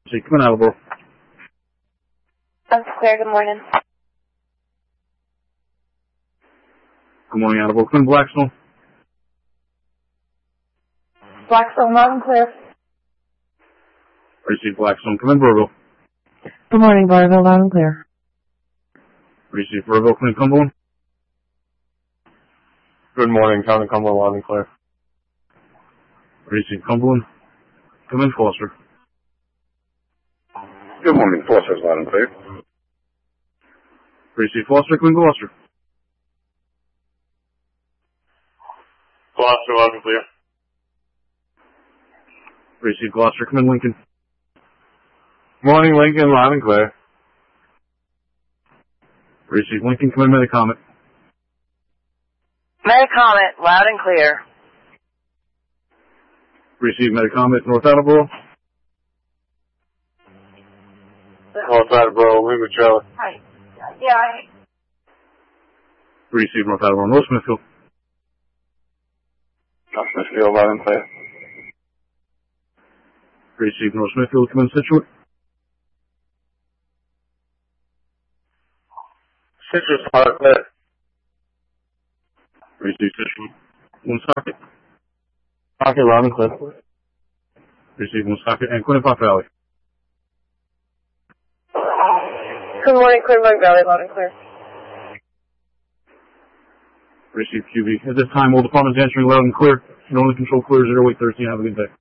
See, come in, Attleboro. Claire, good morning. Good morning, Attleboro. Come in, Blackstone. Blackstone, loud and clear. Receive Blackstone. Come in, Burville. Good morning, Burville, loud and clear. Receive Burville. Come in, Cumberland. Good morning, Town of Cumberland, loud and clear. Receive Cumberland. Come in, Foster. Good morning, Foster's loud and clear. Receive Foster. Come in, Gloucester. Gloucester, loud and clear. Receive Gloucester. Come in, Lincoln. Morning, Lincoln, loud and clear. Receive Lincoln. Come in, Metacomet. Metacomet, loud and clear. Receive Metacomet. North Attleboro. North Attleboro, Lima Trailer. Hi. Yeah, Receive North Attleboro. North Smithfield. North Smithfield, loud and clear. Receive North Smithfield. Come in, Situate. Citrus, loud and clear. Receive Situate. Woonsocket. Pocket, loud and clear. Receive Woonsocket. And Quinnipiac Valley. Good morning, Quinnipiac Valley, loud and clear. Receive QB. At this time, all departments answering loud and clear. Normally control clear 0813. Have a good day.